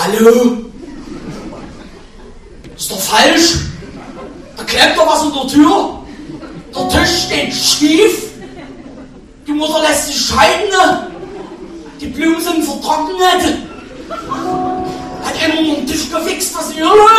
Hallo? Ist doch falsch. Da klebt doch was in der Tür. Der Tisch steht schief. Die Mutter lässt sich scheiden. Die Blumen sind vertrocknet. Hat einer unter den Tisch gefixt, was ist hier los?